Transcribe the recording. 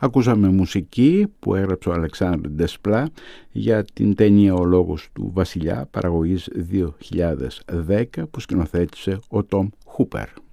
Ακούσαμε μουσική που έγραψε ο Αλεξάνδρ Ντεσπλά για την ταινία «Ο λόγος του βασιλιά» παραγωγής 2010 που σκηνοθέτησε ο Τομ Χούπερ.